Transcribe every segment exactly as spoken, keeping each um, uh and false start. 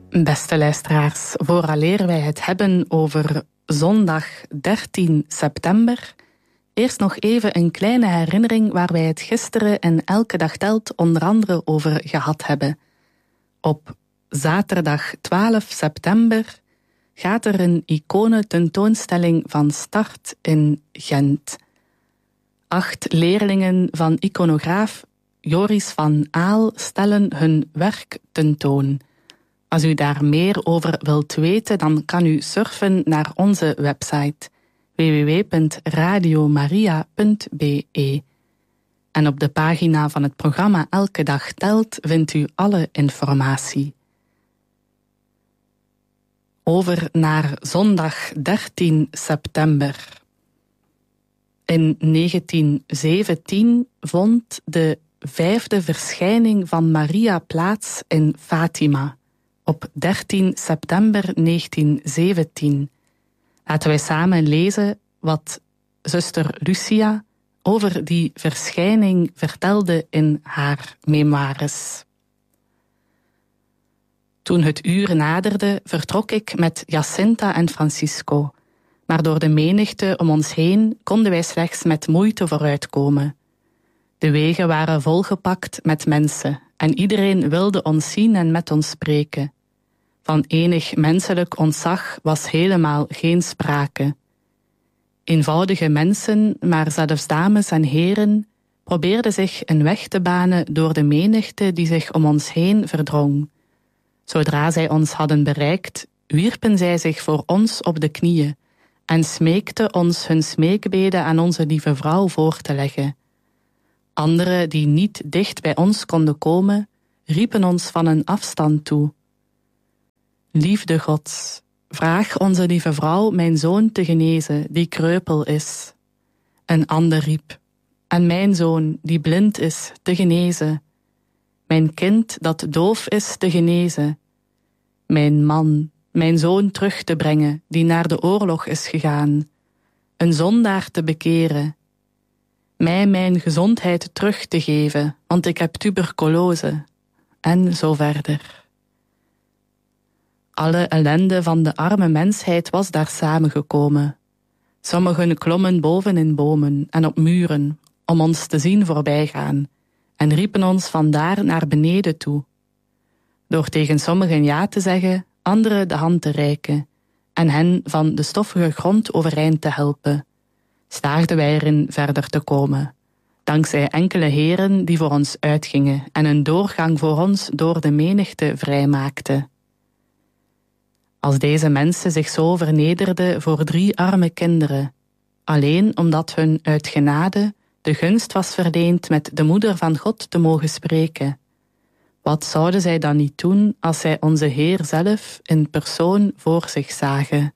Beste luisteraars, vooraleer wij het hebben over zondag dertien september, eerst nog even een kleine herinnering waar wij het gisteren en Elke Dag Telt onder andere over gehad hebben. Op zaterdag twaalf september gaat er een iconententoonstelling van start in Gent. Acht leerlingen van iconograaf Joris van Aal stellen hun werk tentoon. Als u daar meer over wilt weten, dan kan u surfen naar onze website w w w punt radio maria punt b e. En op de pagina van het programma Elke Dag Telt vindt u alle informatie. Over naar zondag dertien september. In negentien zeventien vond de vijfde verschijning van Maria plaats in Fatima. Op dertien september negentien zeventien. Laten wij samen lezen wat zuster Lucia over die verschijning vertelde in haar memoires. Toen het uur naderde, vertrok ik met Jacinta en Francisco, maar door de menigte om ons heen konden wij slechts met moeite vooruitkomen. De wegen waren volgepakt met mensen en iedereen wilde ons zien en met ons spreken. Van enig menselijk ontzag was helemaal geen sprake. Eenvoudige mensen, maar zelfs dames en heren, probeerden zich een weg te banen door de menigte die zich om ons heen verdrong. Zodra zij ons hadden bereikt, wierpen zij zich voor ons op de knieën en smeekten ons hun smeekbeden aan onze lieve vrouw voor te leggen. Anderen die niet dicht bij ons konden komen, riepen ons van een afstand toe: Liefde Gods, vraag onze lieve vrouw mijn zoon te genezen, die kreupel is. Een ander riep: en mijn zoon, die blind is, te genezen. Mijn kind dat doof is, te genezen. Mijn man, mijn zoon terug te brengen, die naar de oorlog is gegaan. Een zondaar te bekeren. Mij mijn gezondheid terug te geven, want ik heb tuberculose. En zo verder. Alle ellende van de arme mensheid was daar samengekomen. Sommigen klommen boven in bomen en op muren, om ons te zien voorbijgaan, en riepen ons vandaar naar beneden toe. Door tegen sommigen ja te zeggen, anderen de hand te reiken, en hen van de stoffige grond overeind te helpen, slaagden wij erin verder te komen, dankzij enkele heren die voor ons uitgingen en een doorgang voor ons door de menigte vrijmaakten. Als deze mensen zich zo vernederden voor drie arme kinderen, alleen omdat hun uit genade de gunst was verleend met de moeder van God te mogen spreken, wat zouden zij dan niet doen als zij onze Heer zelf in persoon voor zich zagen?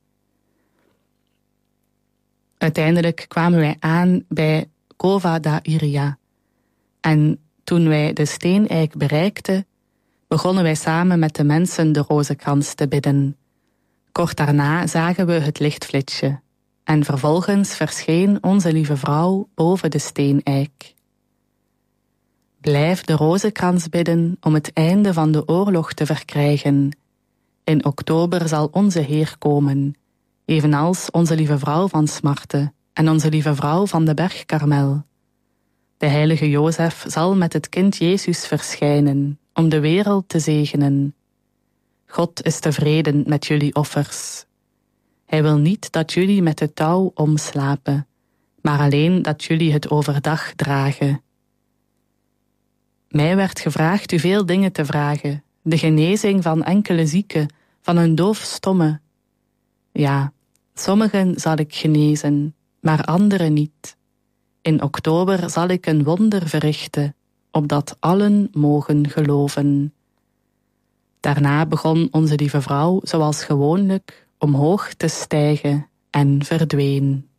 Uiteindelijk kwamen wij aan bij Cova da Iria. En toen wij de steeneik bereikten, begonnen wij samen met de mensen de rozenkrans te bidden. Kort daarna zagen we het lichtflitsje. En vervolgens verscheen onze lieve vrouw boven de steeneik. Blijf de rozenkrans bidden om het einde van de oorlog te verkrijgen. In oktober zal onze Heer komen, evenals onze lieve vrouw van Smarte en onze lieve vrouw van de berg Karmel. De heilige Jozef zal met het kind Jezus verschijnen, om de wereld te zegenen. God is tevreden met jullie offers. Hij wil niet dat jullie met het touw omslapen, maar alleen dat jullie het overdag dragen. Mij werd gevraagd u veel dingen te vragen, de genezing van enkele zieken, van een doofstomme. Ja, sommigen zal ik genezen, maar anderen niet. In oktober zal ik een wonder verrichten, opdat allen mogen geloven. Daarna begon onze lieve vrouw, zoals gewoonlijk, omhoog te stijgen en verdween.